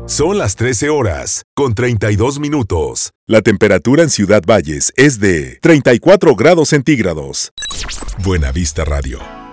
Son las 13 horas, con 32 minutos. La temperatura en Ciudad Valles es de 34 grados centígrados. Buena Vista Radio.